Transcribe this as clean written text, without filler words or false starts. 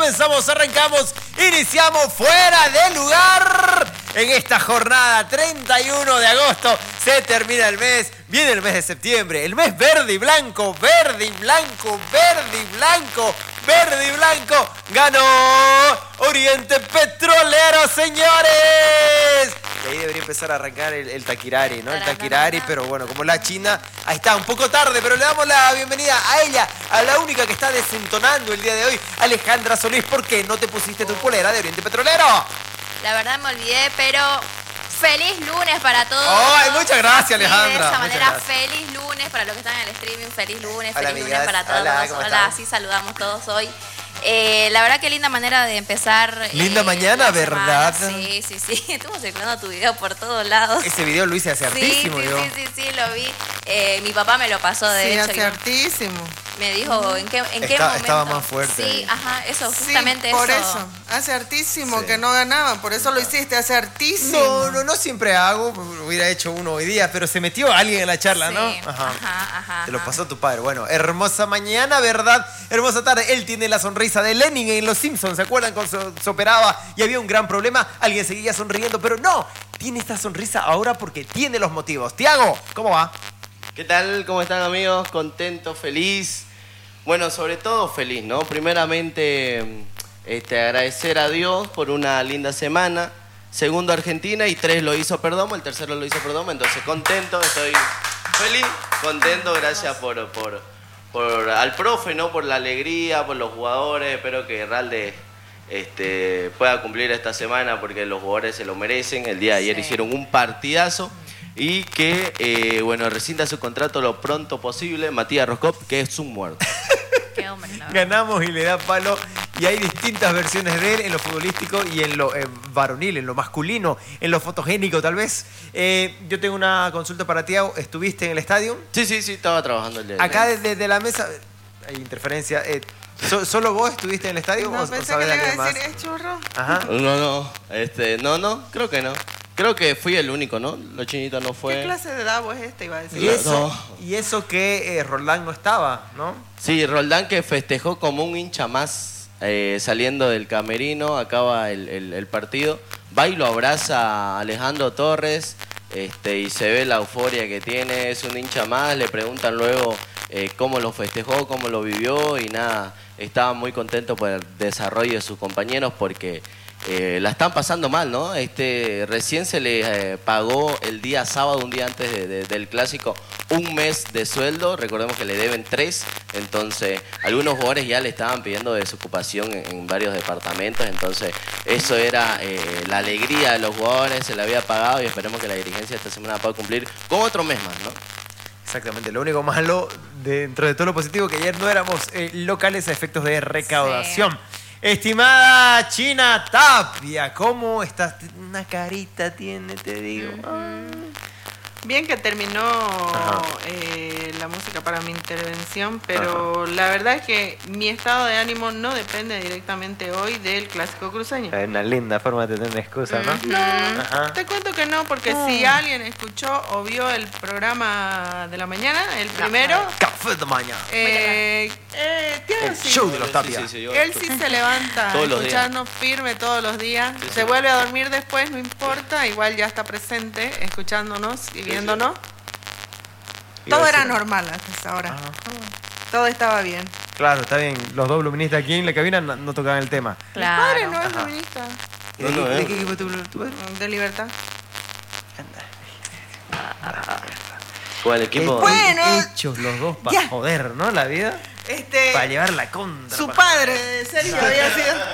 comenzamos, arrancamos, iniciamos Fuera de Lugar. En esta jornada 31 de agosto se termina el mes, viene el mes de septiembre, el mes verde y blanco, verde y blanco, verde y blanco, verde y blanco. Ganó Oriente Petrolero, señores. Y ahí debería empezar a arrancar el taquirari, ¿no? El taquirari, pero bueno, como la China, ahí está, un poco tarde, pero le damos la bienvenida a ella, a la única que está desentonando el día de hoy, Alejandra Solís. ¿Por qué no te pusiste tu polera de Oriente Petrolero? La verdad me olvidé, pero feliz lunes para todos. ¡Ay, muchas gracias, Alejandra! Sí, de esa manera, gracias. Feliz lunes para los que están en el streaming, feliz lunes, Hola, feliz amigas. lunes para todos. Hola, ¿cómo están? Así saludamos todos hoy. La verdad que linda manera de empezar. Linda mañana, ¿verdad? Sí. Estuvo circulando tu video por todos lados. Ese video lo hice hace hartísimo, yo. Sí, lo vi. Mi papá me lo pasó, de hecho. Hace hartísimo. Me dijo en qué momento. Estaba más fuerte. Sí, ajá, eso, justamente por eso. eso. Hace hartísimo Sí. que no ganaba, por eso lo hiciste, hace hartísimo. No siempre hago, hubiera hecho uno hoy día, pero se metió alguien en la charla, Sí, ¿no? ajá. Te lo pasó tu padre. Bueno, hermosa mañana, ¿verdad? Hermosa tarde. Él tiene la sonrisa de Lenin en Los Simpsons. ¿Se acuerdan cuando se operaba y había un gran problema? Alguien seguía sonriendo, pero no. Tiene esta sonrisa ahora porque tiene los motivos. Tiago, ¿cómo va? ¿Qué tal? ¿Cómo están, amigos? Contento, feliz. Bueno, sobre todo feliz, ¿no? Primeramente, agradecer a Dios por una linda semana. Segundo, Argentina. Y 3 lo hizo Perdomo. El tercero lo hizo Perdomo. Entonces, contento, estoy feliz, contento. Gracias al profe, ¿no? Por la alegría, por los jugadores. Espero que Ralde pueda cumplir esta semana porque los jugadores se lo merecen. El día de ayer hicieron un partidazo. Y que, rescinda su contrato lo pronto posible. Matías Roscop, que es un muerto. Qué hombre, ¿no? Ganamos y le da palo. Y hay distintas versiones de él en lo futbolístico y en lo varonil, en lo masculino, en lo fotogénico tal vez. Yo tengo una consulta para Tiago. ¿Estuviste en el estadio? Sí, estaba trabajando el día de ayer. Acá desde la mesa hay interferencia. ¿Solo vos estuviste en el estadio No, o pensé sabés que de le alguien iba a más? decir, ¿es churro? Ajá. No, creo que no. Creo que fui el único, ¿no? Los chinitos no fue. ¿Qué clase de Davo es este? Iba a decir. Y eso que Roldán no estaba, ¿no? Sí, Roldán que festejó como un hincha más saliendo del camerino, acaba el partido. Va y lo abraza a Alejandro Torres y se ve la euforia que tiene, es un hincha más. Le preguntan luego cómo lo festejó, cómo lo vivió y nada. Estaba muy contento por el desarrollo de sus compañeros porque la están pasando mal, ¿no? Recién se le pagó el día sábado, un día antes del clásico, un mes de sueldo. Recordemos que le deben 3. Entonces, algunos jugadores ya le estaban pidiendo desocupación en varios departamentos. Entonces, eso era la alegría de los jugadores, se le había pagado y esperemos que la dirigencia esta semana pueda cumplir con otro mes más, ¿no? Exactamente, lo único malo dentro de todo lo positivo que ayer no éramos locales a efectos de recaudación. Sí. Estimada China Tapia, ¿cómo estás? Una carita tiene, te digo. Bien que terminó la música para mi intervención, pero la verdad es que mi estado de ánimo no depende directamente hoy del clásico cruceño. Es una linda forma de tener excusa, ¿no? No, te cuento que no, porque si alguien escuchó o vio el programa de la mañana, el primero... Café de mañana. El show de los Tapia. Él sí se levanta a escucharnos firme todos los días. Se vuelve a dormir después, no importa, igual ya está presente, escuchándonos y viéndonos. Todo era normal hasta esa hora. Todo estaba bien. Claro, está bien. Los dos luministas aquí en la cabina no tocaban el tema. Claro. Mi padre no es luminista. ¿De qué equipo tu padre? De Libertad. ¿Cuál equipo? Bueno, hechos los dos para joder, ¿no? La vida. Para llevar la contra. Su padre, Sergio, había sido.